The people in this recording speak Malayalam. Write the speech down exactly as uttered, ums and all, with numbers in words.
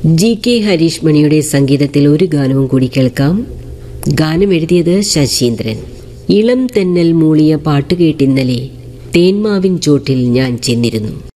ജി കെ ഹരീഷ് മണിയുടെ സംഗീതത്തിൽ ഒരു ഗാനവും കൂടി കേൾക്കാം. ഗാനം എഴുതിയത് ശശീന്ദ്രൻ. ഇളം തെന്നൽ മൂളിയ പാട്ടുകേട്ടിന്നലെ തേന്മാവിൻ ചോട്ടിൽ ഞാൻ ചെന്നിരുന്നു.